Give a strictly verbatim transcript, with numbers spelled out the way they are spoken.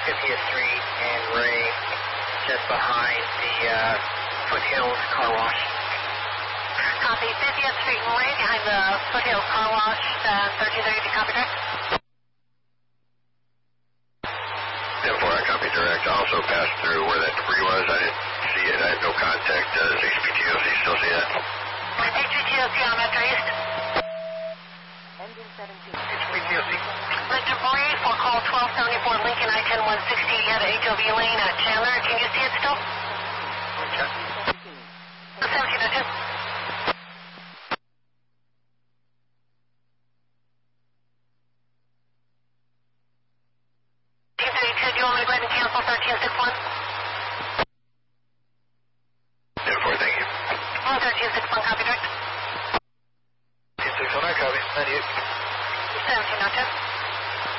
fiftieth Street and Ray, just behind the uh, Foothills Car Wash. Copy, fiftieth Street and Ray behind the Foothills Car Wash, uh, thirteen thirty, copy direct. ten four, I copy direct. I also passed through where that debris was. I didn't see it. I had no contact. Uh, does H P T O C still see that? H P T O C on Metro East. Engine seventeen. H P T O C. The debris for call twelve seventy-four Lincoln I ten one sixty at H O V lane at Chandler. Can you see it still? Okay. seventeen oh two. Do you want me to go ahead and cancel thirteen six one? ten four, thank you. Oh, thirteen six one, copy direct. thirteen six one, I copy. ninety-eight. seventeen oh two.